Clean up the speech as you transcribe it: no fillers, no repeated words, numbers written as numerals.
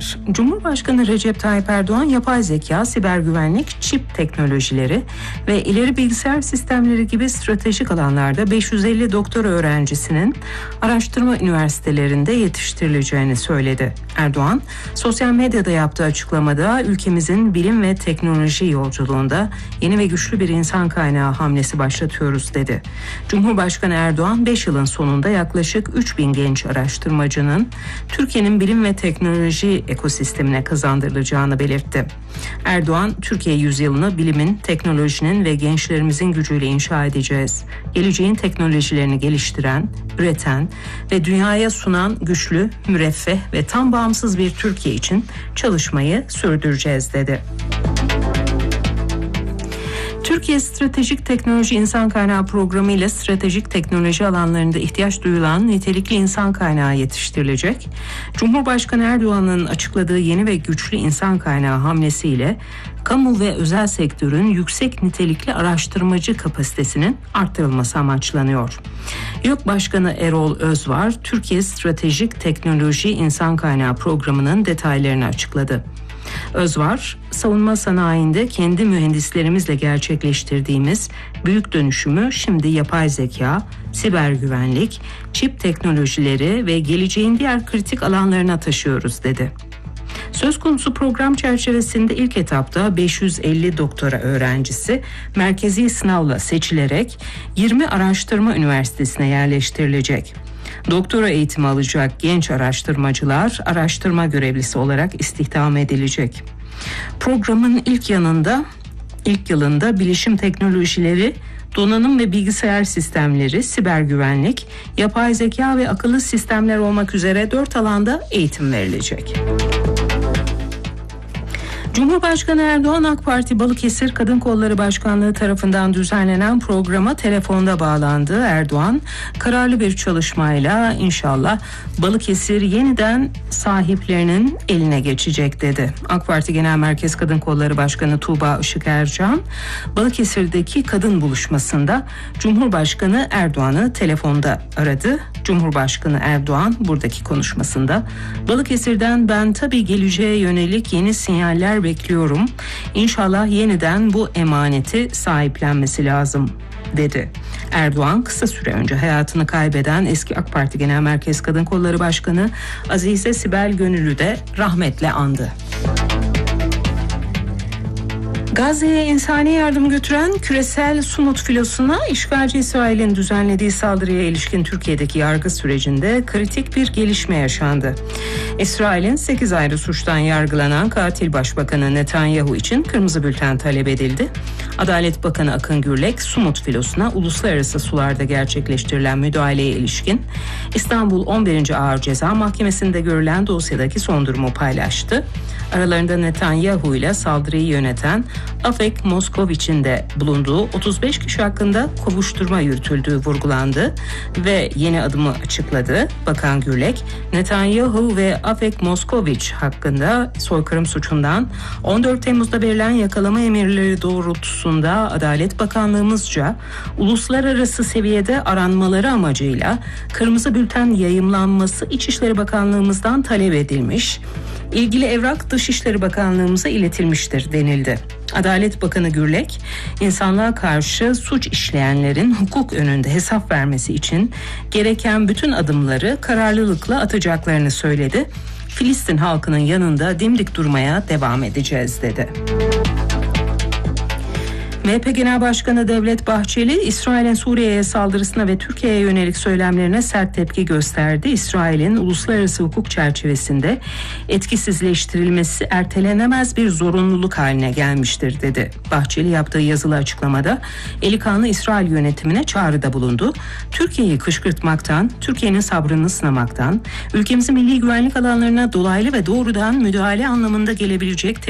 akşamlar. Cumhurbaşkanı Recep Tayyip Erdoğan, yapay zeka, siber güvenlik, çip teknolojileri ve ileri bilgisayar sistemleri gibi stratejik alanlarda 550 doktora öğrencisinin araştırma üniversitelerinde yetiştirileceğini söyledi. Erdoğan, sosyal medyada yaptığı açıklamada ülkemizin bilim ve teknoloji yolculuğunda yeni ve güçlü bir insan kaynağı hamlesi başlatıyoruz dedi. Cumhurbaşkanı Erdoğan, 5 yılın sonunda yaklaşık 3000 genç araştırmacının Türkiye'nin bilim ve teknoloji ekosistemine kazandırılacağını belirtti. Erdoğan, Türkiye yüzyılını bilimin, teknolojinin ve gençlerimizin gücüyle inşa edeceğiz. Geleceğin teknolojilerini geliştiren, üreten ve dünyaya sunan güçlü, müreffeh ve tam bağımsız bir Türkiye için çalışmayı sürdüreceğiz dedi. Türkiye Stratejik Teknoloji İnsan Kaynağı Programı ile stratejik teknoloji alanlarında ihtiyaç duyulan nitelikli insan kaynağı yetiştirilecek. Cumhurbaşkanı Erdoğan'ın açıkladığı yeni ve güçlü insan kaynağı hamlesiyle kamu ve özel sektörün yüksek nitelikli araştırmacı kapasitesinin arttırılması amaçlanıyor. YÖK Başkanı Erol Özvar, Türkiye Stratejik Teknoloji İnsan Kaynağı Programı'nın detaylarını açıkladı. Özvar, savunma sanayinde kendi mühendislerimizle gerçekleştirdiğimiz büyük dönüşümü şimdi yapay zeka, siber güvenlik, çip teknolojileri ve geleceğin diğer kritik alanlarına taşıyoruz dedi. Söz konusu program çerçevesinde ilk etapta 550 doktora öğrencisi merkezi sınavla seçilerek 20 araştırma üniversitesine yerleştirilecek. Doktora eğitimi alacak genç araştırmacılar araştırma görevlisi olarak istihdam edilecek. Programın ilk yılında bilişim teknolojileri, donanım ve bilgisayar sistemleri, siber güvenlik, yapay zeka ve akıllı sistemler olmak üzere 4 alanda eğitim verilecek. Cumhurbaşkanı Erdoğan, AK Parti Balıkesir Kadın Kolları Başkanlığı tarafından düzenlenen programa telefonda bağlandı. Erdoğan, kararlı bir çalışmayla inşallah Balıkesir yeniden sahiplerinin eline geçecek dedi. AK Parti Genel Merkez Kadın Kolları Başkanı Tuğba Işık Ercan, Balıkesir'deki kadın buluşmasında Cumhurbaşkanı Erdoğan'ı telefonda aradı. Cumhurbaşkanı Erdoğan buradaki konuşmasında, Balıkesir'den ben tabii geleceğe yönelik yeni sinyaller bekliyorum. İnşallah yeniden bu emaneti sahiplenmesi lazım dedi. Erdoğan, kısa süre önce hayatını kaybeden eski AK Parti Genel Merkez Kadın Kolları Başkanı Azize Sibel Gönül'ü de rahmetle andı. Gazze'ye insani yardım götüren küresel Sumut filosuna işgalci İsrail'in düzenlediği saldırıya ilişkin Türkiye'deki yargı sürecinde kritik bir gelişme yaşandı. İsrail'in 8 ayrı suçtan yargılanan katil başbakanı Netanyahu için kırmızı bülten talep edildi. Adalet Bakanı Akın Gürlek, Sumut filosuna uluslararası sularda gerçekleştirilen müdahaleye ilişkin İstanbul 11. Ağır Ceza Mahkemesi'nde görülen dosyadaki son durumu paylaştı. Aralarında Netanyahu ile saldırıyı yöneten Afek Moskoviç'in de bulunduğu 35 kişi hakkında kovuşturma yürütüldüğü vurgulandı ve yeni adımı açıkladı. Bakan Gürlek, Netanyahu ve Afek Moskoviç hakkında soykırım suçundan 14 Temmuz'da verilen yakalama emirleri doğrultusunda Adalet Bakanlığımızca uluslararası seviyede aranmaları amacıyla kırmızı bülten yayımlanması İçişleri Bakanlığımızdan talep edilmiş. İlgili evrak Dışişleri Bakanlığımıza iletilmiştir denildi. Adalet Bakanı Gürlek, insanlığa karşı suç işleyenlerin hukuk önünde hesap vermesi için gereken bütün adımları kararlılıkla atacaklarını söyledi. Filistin halkının yanında dimdik durmaya devam edeceğiz dedi. MHP Genel Başkanı Devlet Bahçeli, İsrail'in Suriye'ye saldırısına ve Türkiye'ye yönelik söylemlerine sert tepki gösterdi. İsrail'in uluslararası hukuk çerçevesinde etkisizleştirilmesi ertelenemez bir zorunluluk haline gelmiştir dedi. Bahçeli yaptığı yazılı açıklamada eli kanlı İsrail yönetimine çağrıda bulundu. Türkiye'yi kışkırtmaktan, Türkiye'nin sabrını sınamaktan, ülkemizin milli güvenlik alanlarına dolaylı ve doğrudan müdahale anlamında gelebilecek